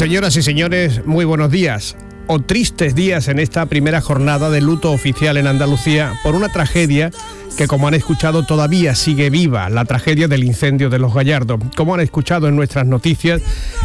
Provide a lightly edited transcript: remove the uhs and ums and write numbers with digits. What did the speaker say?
Señoras y señores, muy buenos días. O tristes días en esta primera jornada de luto oficial en Andalucía por una tragedia que, como han escuchado, todavía sigue viva, la tragedia del incendio de Los Gallardos. Como han escuchado en nuestras noticias,